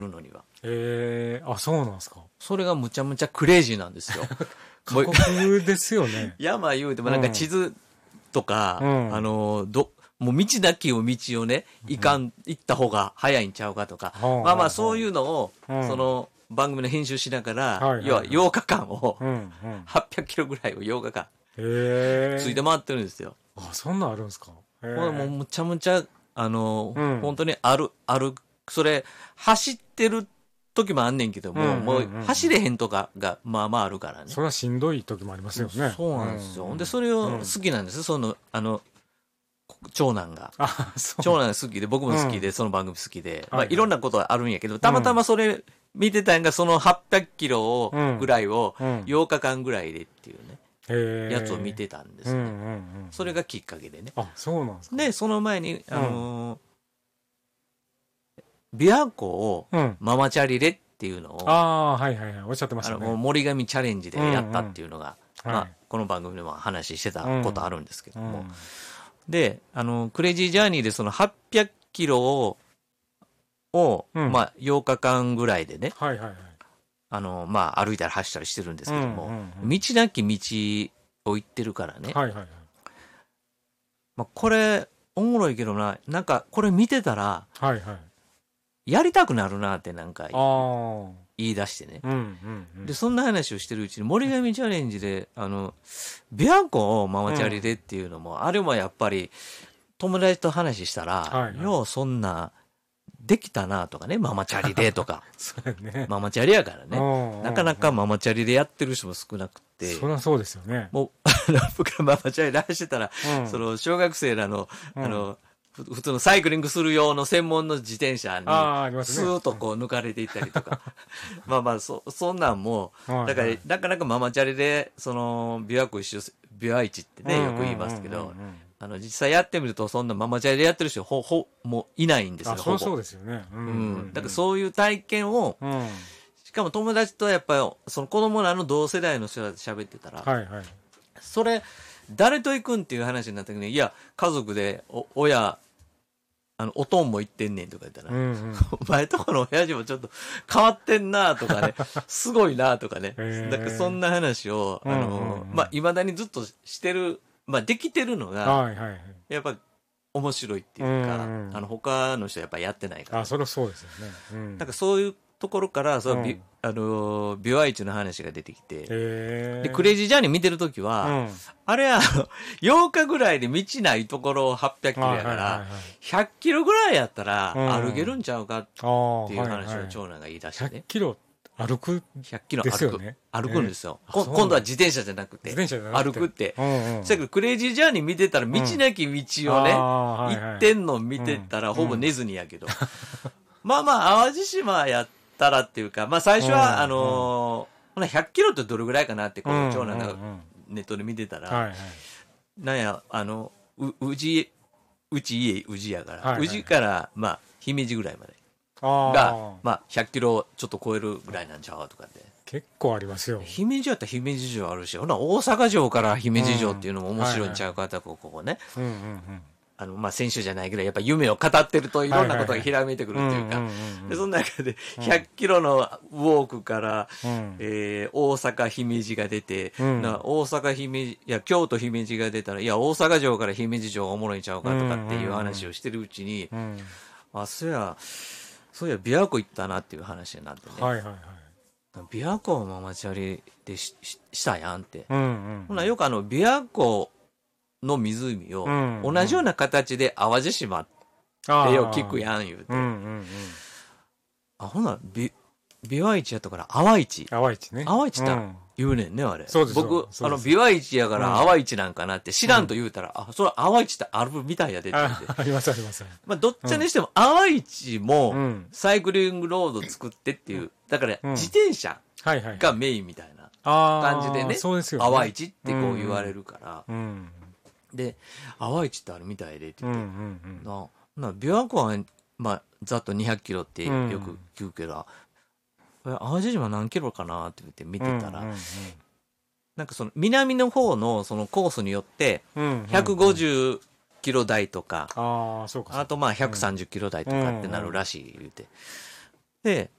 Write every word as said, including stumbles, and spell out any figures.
るのには。 へえ、あ、そうなんですか。 それがむちゃむちゃクレイジーなんですよ。 過酷ですよね。 山言うてもなんか地図とか、うん、あの、ど、もう道なきを道をね、行かん、行った方が早いんちゃうかとか、うん、まあまあそういうのを、うん、その番組の編集しながら、はいはいはい、要はようかかんを、うんうん、はっぴゃくキロぐらいをようかかん、へついて回ってるんですよ。 あ、そんなんあるんですか。 へもうむちゃむちゃ、あの、うん、本当にある、ある、それ、走ってる時もあんねんけども、うんうんうんうん、もう走れへんとかがまあまああるからね。 それはしんどい時もありますよね。 そうなんですよ。うんうん、で、それを好きなんですよ。その、あの、長男が。長男が好きで、僕も好きで、うん、その番組好きで、まあいろんなことはあるんやけど、たまたまそれ見てたんが、そのはっぴゃくキロを、ぐらいをようかかんぐらいでっていうね。やつを見てたんですね、うんうんうん。それがきっかけでね。 あ、そうなんですか。 で、その前に、あのー、琵琶湖をママチャリでっていうのを、うん、 ああ、はいはいはい、おっしゃってましたね。 あの、森上チャレンジでやったっていうのが、うんうん、まあ、はい、この番組でも話してたことあるんですけども。うんうん、で、あの、クレイジージャーニーでそのはっぴゃくキロを、を、うん、まあ、ようかかんぐらいでね、はいはいはい。あの、まあ、歩いたり走ったりしてるんですけども、うんうんうん、道なき道を行ってるからね。はいはいはい。まあ、これ、おもろいけどな、なんか、これ見てたら、はいはい。やりたくなるなってなんか言い出してね、うんうんうん。で、そんな話をしてるうちに、森上チャレンジで、あの、琵琶湖をママチャリでっていうのも、うん、あれもやっぱり、友達と話したら、はいはい、ようそんな、できたなとかね、ママチャリでとか。そうね。ママチャリやからね。なかなかママチャリでやってる人も少なくて。 そりゃそうですよね。 もう、僕がママチャリ出してたら、うん、その、小学生らの、うん、あの、普通のサイクリングする用の専門の自転車に、スーッとこう抜かれていったりとか。まあまあ、そ、そんなんも、だから、なかなかママチャリで、その、琵琶湖一周、琵琶市ってね、よく言いますけど、あの、実際やってみると、そんなママチャリでやってる人、ほ、ほ、もういないんですよ、 ほぼ。そうですよね。 うん。うん、だからそういう体験を、うん、しかも友達とやっぱり、その子供らの同世代の人で喋ってたら、はいはい。それ、誰と行くんっていう話になった時に、いや、家族で、お、親、あの、おとんも行ってんねんとか言ったら、うんうん、お前とこの親父もちょっと変わってんなとかね、すごいなとかね。だからそんな話を、あの、うんうんうん、まあ、未だにずっとしてる、まあ、できてるのが、はいはいはい、やっぱ面白いっていうか、うんうん、あの、他の人はやっぱやってないから。 あ、それはそうですよね。 うん、なんかそういうところから、その、うん、あの、琵琶市の話が出てきて、で、クレイジージャーニー見てるときは、うん、あれは、ようかぐらいで道ないところをはっぴゃくキロやから、ひゃっキロぐらいやったら歩けるんちゃうかっていう話を長男が言い出してね。 ひゃっキロ歩くひゃっキロ歩く、ね、歩くんですよ、えー。今度は自転車じゃなくて、自転車じゃなくて歩くって。うんうん、だけど、クレイジージャーニー見てたら、道なき道をね、うん、行ってんの見てたら、うん、ほぼ寝ずにやけど。うん、まあまあ、淡路島やったらっていうか、まあ最初は、うん、あのー、ひゃっキロってどれぐらいかなって、こう、長男がネットで見てたら、はいはい、なんや、あの、う、うじ、うち家、宇治やから、はいはい、宇治から、まあ、姫路ぐらいまで。が、まあ、ひゃっキロちょっと超えるぐらいなんちゃうとかで。 結構ありますよ。 姫路やったら姫路城あるし、ほな、大阪城から姫路城っていうのも面白いんちゃうかと、ここね。うんうんうん。あの、まあ、選手じゃないぐらい、やっぱ夢を語ってるといろんなことがひらめいてくるっていうか、で、その中でひゃっキロのウォークから、うん、えー、大阪姫路が出て、うん、な大阪姫路、いや、京都姫路が出たら、いや、大阪城から姫路城がおもろいんちゃうかとかっていう話をしてるうちに、うん、あ、そうや、そういや、琵琶湖行ったなっていう話になってね。はいはいはい。琵琶湖をママチャリで し, し, したやんって。うんうん、ほな、よくあの、琵琶湖の湖を、同じような形で淡路島ってよく聞くやん言うて。うんうんうん、あ、ほな、び、琵琶市やったから、淡市。 淡市ね。 淡市って言うねんね、あれ。 そうです。 僕、あの、琵琶市やから淡市なんかなって知らんと言うたら、うん、あ、それ淡市ってあるみたいやでって言って。 あ, ありますあります。 まあ、どっちにしても、淡市も、サイクリングロード作ってっていう、だから、自転車がメインみたいな感じでね、 そうですよね。 淡市ってこう言われるから、うんうんで、淡市ってあるみたいでって言って、うんうんうん、な、な、琵琶湖は、まあ、ざっとにひゃっキロってよく聞くけど、うん、淡路島何キロかなって言って見てたら、うんうんうん、なんかその南の方のそのコースによって、ひゃくごじゅうキロ台とか、うんうんうん、あ, あ, そうかあとまあひゃくさんじゅっキロ台とかってなるらしい言うて、 で、